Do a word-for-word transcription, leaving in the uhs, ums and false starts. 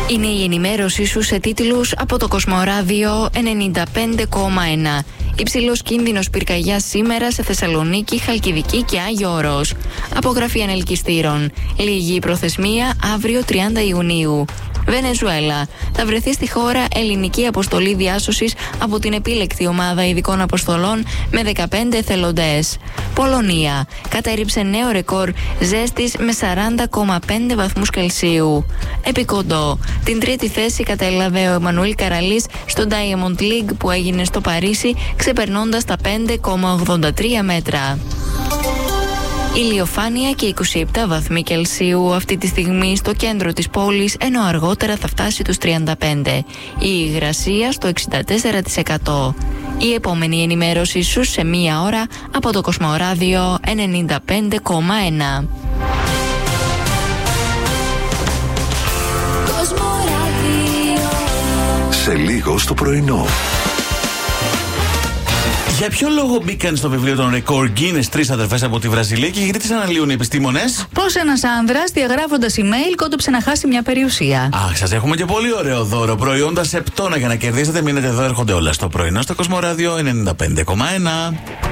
Είναι η ενημέρωσή σου σε τίτλους από το Κοσμοράδιο ενενήντα πέντε κόμμα ένα. Υψηλός κίνδυνος πυρκαγιάς σήμερα σε Θεσσαλονίκη, Χαλκιδική και Άγιο Όρος. Απογραφή ανελκυστήρων. Λίγη η προθεσμία αύριο τριάντα Ιουνίου. Βενεζουέλα. Θα βρεθεί στη χώρα ελληνική αποστολή διάσωσης από την επίλεκτη ομάδα ειδικών αποστολών με δεκαπέντε εθελοντές. Πολωνία. Κατέριψε νέο ρεκόρ ζέστης με σαράντα κόμμα πέντε βαθμούς Κελσίου. Επικοντό. Την τρίτη θέση κατέλαβε ο Εμμανουήλ Καραλής στο Diamond League που έγινε στο Παρίσι, ξεπερνώντας τα πέντε κόμμα ογδόντα τρία μέτρα. Ηλιοφάνεια και είκοσι επτά βαθμοί Κελσίου αυτή τη στιγμή στο κέντρο της πόλης, ενώ αργότερα θα φτάσει τους τριάντα πέντε. Η υγρασία στο εξήντα τέσσερα τοις εκατό. Η επόμενη ενημέρωση σου σε μία ώρα από το Κοσμοράδιο ενενήντα πέντε κόμμα ένα. Σε λίγο στο πρωινό. Για ποιο λόγο μπήκαν στο βιβλίο των ρεκόρ Guinness τρεις αδερφές από τη Βραζιλία και γιατί τις αναλύουν οι επιστήμονες? Πώς ένας άνδρας διαγράφοντας email κόντοψε να χάσει μια περιουσία. Αχ, σας έχουμε και πολύ ωραίο δώρο. Προϊόντα Σεπτόνα για να κερδίσετε. Μείνετε εδώ, έρχονται όλα στο πρωινό στο Κοσμοράδιο ενενήντα πέντε κόμμα ένα.